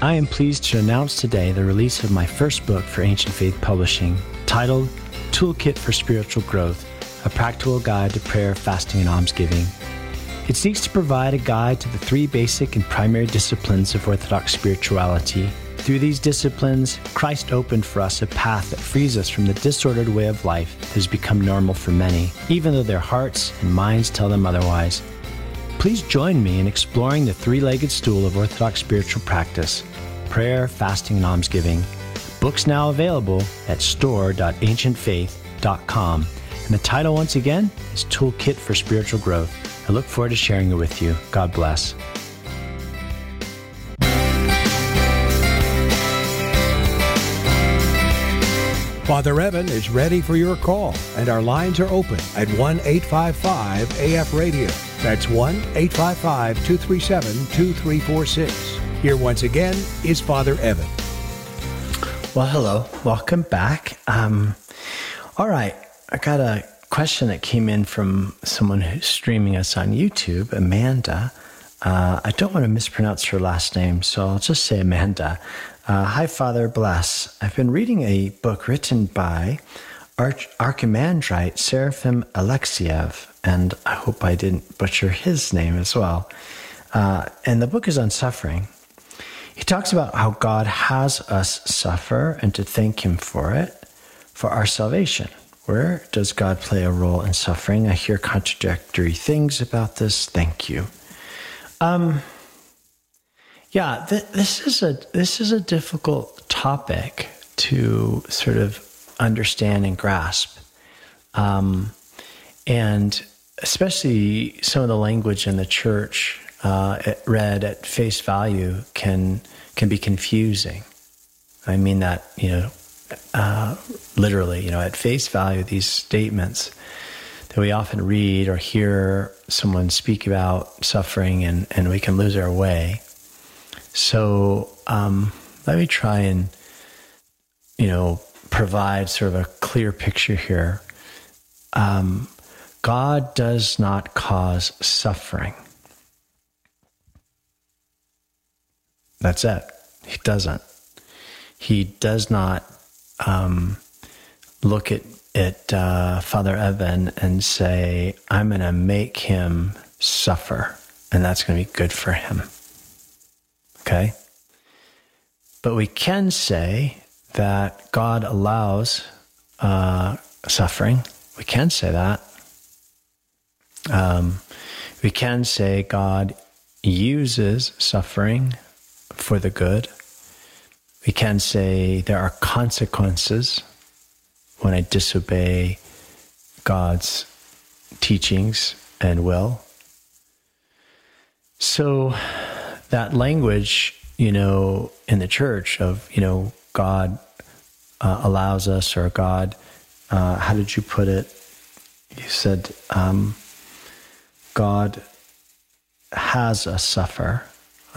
I am pleased to announce today the release of my first book for Ancient Faith Publishing, titled Toolkit for Spiritual Growth, a practical guide to prayer, fasting, and almsgiving. It seeks to provide a guide to the three basic and primary disciplines of Orthodox spirituality. Through these disciplines, Christ opened for us a path that frees us from the disordered way of life that has become normal for many, even though their hearts and minds tell them otherwise. Please join me in exploring the three-legged stool of Orthodox spiritual practice, prayer, fasting, and almsgiving. Books now available at store.ancientfaith.com. And the title, once again, is Toolkit for Spiritual Growth. I look forward to sharing it with you. God bless. Father Evan is ready for your call, and our lines are open at 1-855-AF-RADIO. That's 1-855-237-2346. Here once again is Father Evan. Well, hello. Welcome back. All right. I got a question that came in from someone who's streaming us on YouTube, Amanda. I don't want to mispronounce her last name, so I'll just say Amanda. Hi, Father, bless. I've been reading a book written by Archimandrite Seraphim Alexiev, and I hope I didn't butcher his name as well. And the book is on suffering. He talks about how God has us suffer and to thank Him for it, for our salvation. Where does God play a role in suffering? I hear contradictory things about this. Thank you. This is a difficult topic to sort of understand and grasp, and especially some of the language in the church read at face value can be confusing. I mean that literally. At face value, these statements that we often read or hear someone speak about suffering, and we can lose our way. So let me try and, provide sort of a clear picture here. God does not cause suffering. That's it. He doesn't. He does not look at Father Evan and say, I'm going to make him suffer, and that's going to be good for him. Okay? But we can say that God allows suffering. We can say that. We can say God uses suffering for the good. We can say there are consequences when I disobey God's teachings and will. So that language, in the church of, God allows us, or God, how did you put it? You said, God has us suffer.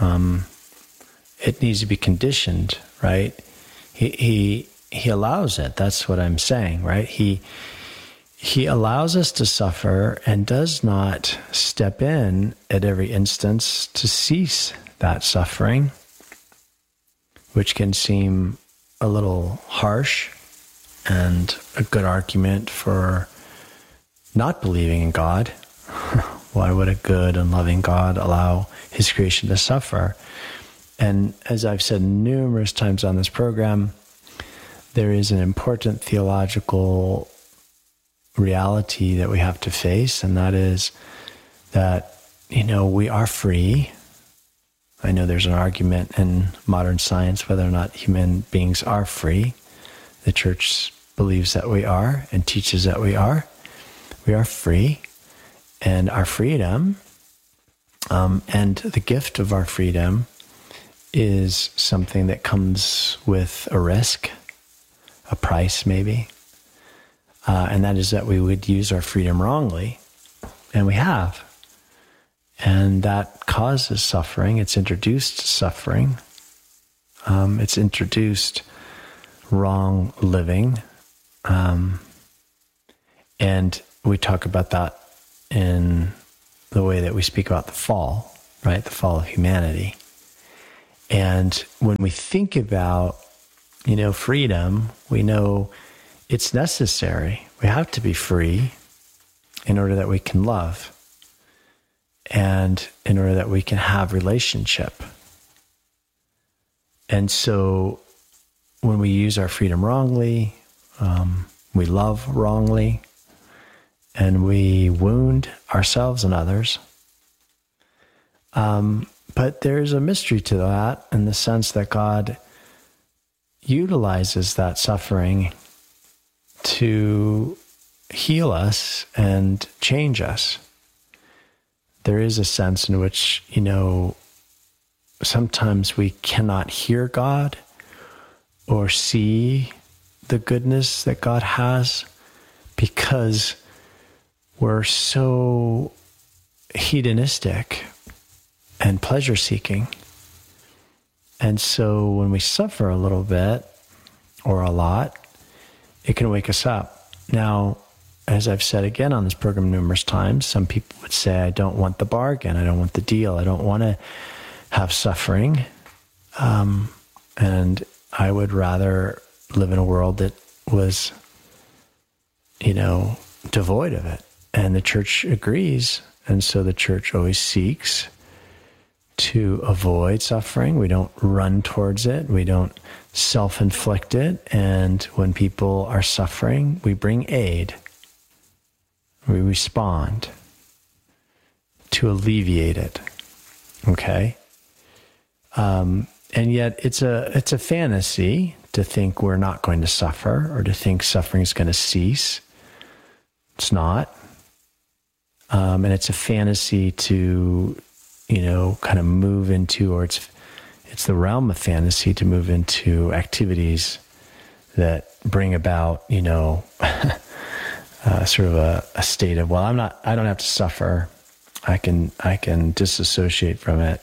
It needs to be conditioned, right? He allows it. That's what I'm saying, right? He allows us to suffer and does not step in at every instance to cease that suffering, which can seem a little harsh and a good argument for not believing in God. Why would a good and loving God allow His creation to suffer? And as I've said numerous times on this program, there is an important theological reality that we have to face, and that is that, we are free. I know there's an argument in modern science whether or not human beings are free. The church believes that we are and teaches that we are. We are free, and our freedom, and the gift of our freedom is something that comes with a risk, a price maybe, and that is that we would use our freedom wrongly, and we have. And that causes suffering. It's introduced suffering. It's introduced wrong living. And we talk about that in the way that we speak about the fall, right? The fall of humanity. And when we think about, freedom, we know it's necessary. We have to be free in order that we can love and in order that we can have relationship. And so when we use our freedom wrongly, we love wrongly, and we wound ourselves and others. But there's a mystery to that in the sense that God utilizes that suffering to heal us and change us. There is a sense in which, sometimes we cannot hear God or see the goodness that God has because we're so hedonistic and pleasure-seeking. And so when we suffer a little bit or a lot, it can wake us up. Now, as I've said again on this program numerous times, some people would say, I don't want the bargain. I don't want the deal. I don't want to have suffering. And I would rather live in a world that was, devoid of it. And the church agrees. And so the church always seeks to avoid suffering. We don't run towards it. We don't self-inflict it. And when people are suffering, we bring aid. We respond to alleviate it. Okay? And yet it's a fantasy to think we're not going to suffer or to think suffering is going to cease. It's not. And it's a fantasy to, kind of move into, or it's the realm of fantasy to move into activities that bring about, sort of a state of, I don't have to suffer. I can disassociate from it.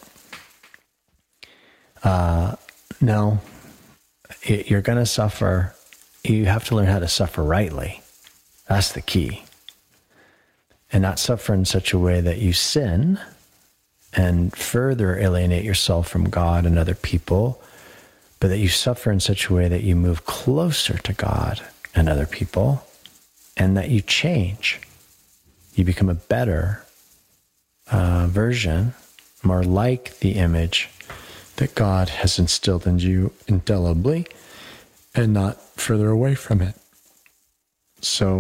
No, you're going to suffer. You have to learn how to suffer rightly. That's the key. And not suffer in such a way that you sin and further alienate yourself from God and other people, but that you suffer in such a way that you move closer to God and other people, and that you change. You become a better version, more like the image that God has instilled in you indelibly, and not further away from it. So,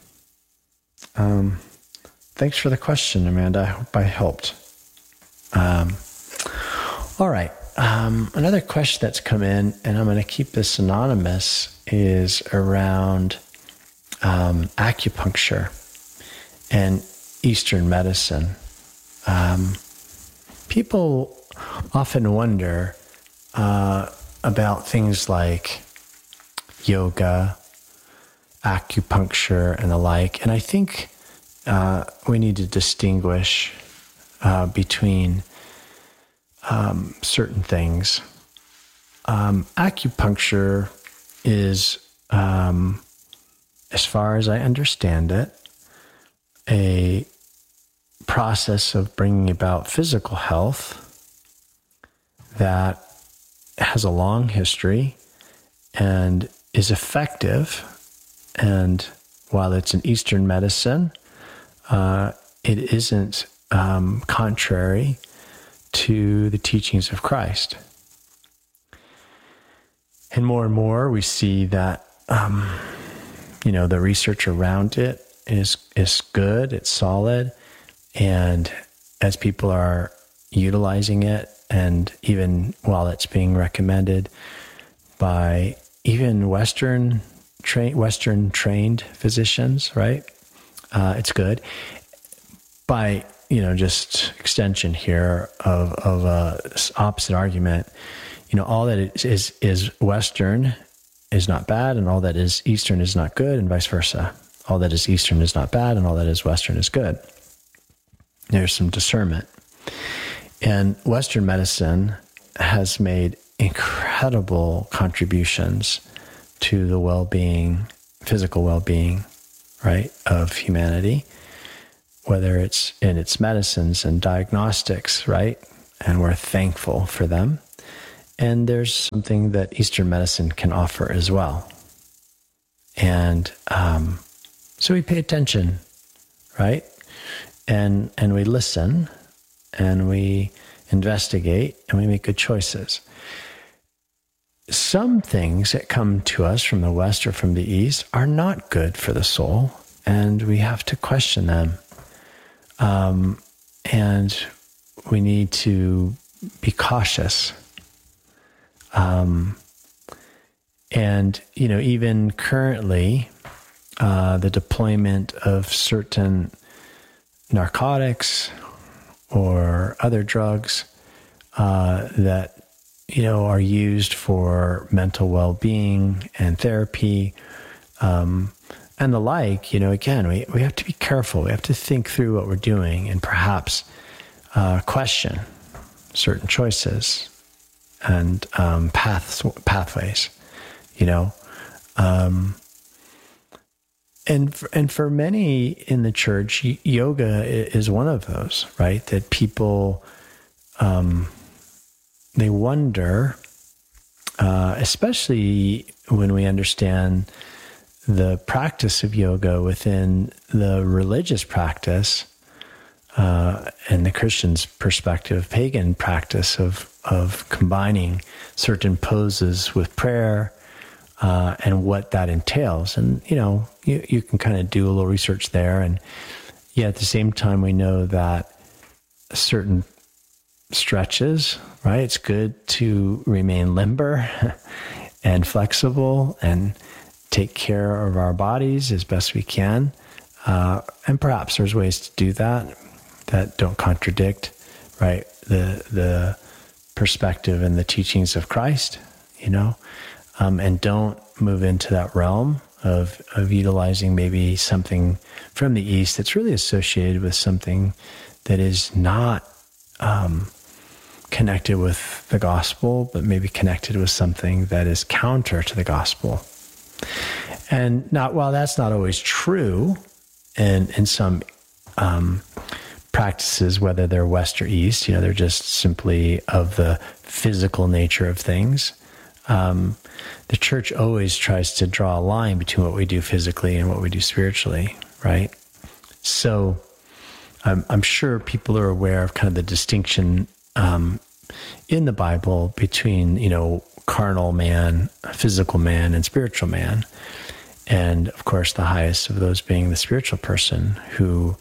thanks for the question, Amanda. I hope I helped. All right. Another question that's come in, and I'm going to keep this anonymous, is around acupuncture and Eastern medicine. People often wonder about things like yoga, acupuncture, and the like. And I think we need to distinguish between certain things. Acupuncture is, as far as I understand it, a process of bringing about physical health that has a long history and is effective. And while it's an Eastern medicine, it isn't contrary to the teachings of Christ. And more we see that, the research around it is good, it's solid. And as people are utilizing it, and even while it's being recommended by even Western trained physicians, right? It's good. By, just extension here of opposite argument, all that is Western is not bad, and all that is Eastern is not good, and vice versa. All that is Eastern is not bad, and all that is Western is good. There's some discernment. And Western medicine has made incredible contributions to the well-being, physical well-being, right, of humanity, whether it's in its medicines and diagnostics, right? And we're thankful for them. And there's something that Eastern medicine can offer as well. And so we pay attention, right? And we listen, and we investigate, and we make good choices. Some things that come to us from the West or from the East are not good for the soul, and we have to question them. And we need to be cautious. And, even currently, the deployment of certain narcotics or other drugs that, are used for mental well-being and therapy, and the like, again, we have to be careful. We have to think through what we're doing and perhaps question certain choices and pathways, and for many in the church, yoga is one of those, right? That people, they wonder, especially when we understand the practice of yoga within the religious practice, and the Christian's perspective, pagan practice of combining certain poses with prayer, and what that entails. And, you can kind of do a little research there. And yet at the same time, we know that certain stretches, right? It's good to remain limber and flexible and take care of our bodies as best we can. And perhaps there's ways to do that don't contradict, right, the perspective and the teachings of Christ, and don't move into that realm of utilizing maybe something from the East that's really associated with something that is not connected with the gospel, but maybe connected with something that is counter to the gospel. And while that's not always true in some practices, whether they're West or East, they're just simply of the physical nature of things. The church always tries to draw a line between what we do physically and what we do spiritually, right? So I'm sure people are aware of kind of the distinction in the Bible between, carnal man, physical man, and spiritual man. And of course, the highest of those being the spiritual person who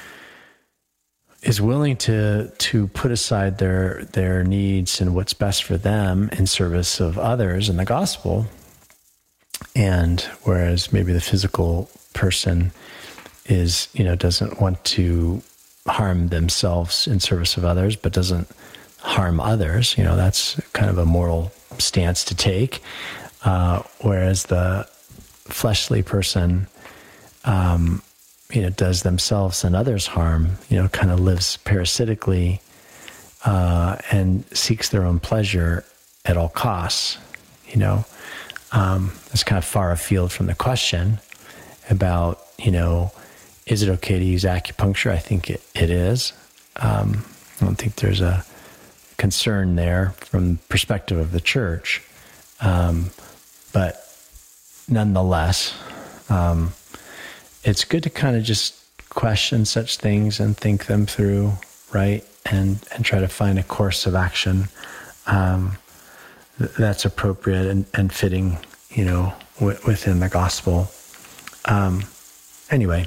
is willing to put aside their needs and what's best for them in service of others in the gospel. And whereas maybe the physical person is, doesn't want to harm themselves in service of others, but doesn't harm others, that's kind of a moral stance to take. Whereas the fleshly person, does themselves and others harm, kind of lives parasitically, and seeks their own pleasure at all costs, It's kind of far afield from the question about, is it okay to use acupuncture? I think it is. I don't think there's a concern there from the perspective of the church. But nonetheless, it's good to kind of just question such things and think them through, right? And try to find a course of action that's appropriate and fitting, within the gospel. Anyway,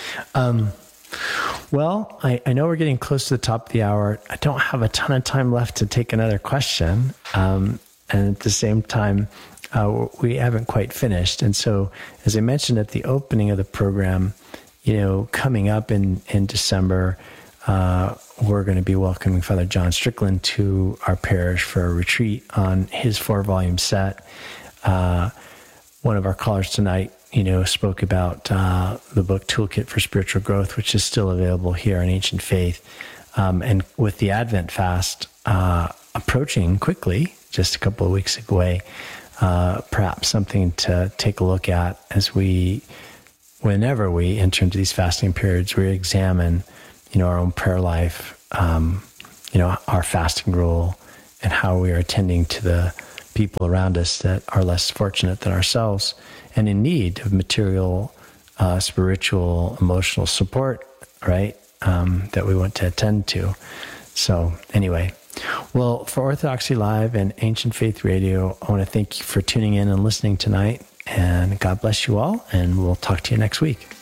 well, I know we're getting close to the top of the hour. I don't have a ton of time left to take another question. And at the same time, we haven't quite finished. And so, as I mentioned at the opening of the program, coming up in December, we're going to be welcoming Father John Strickland to our parish for a retreat on his 4-volume set. One of our callers tonight, spoke about the book Toolkit for Spiritual Growth, which is still available here on Ancient Faith. And with the Advent fast approaching quickly, just a couple of weeks away, perhaps something to take a look at as whenever we enter into these fasting periods, we examine, our own prayer life, our fasting rule, and how we are attending to the people around us that are less fortunate than ourselves and in need of material, spiritual, emotional support, right? That we want to attend to. So anyway, well, for Orthodoxy Live and Ancient Faith Radio, I want to thank you for tuning in and listening tonight. And God bless you all. And we'll talk to you next week.